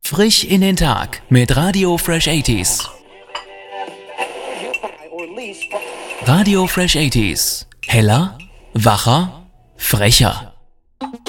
Frisch in den Tag mit Radio Fresh 80s. Radio Fresh 80s. Heller, wacher, frecher.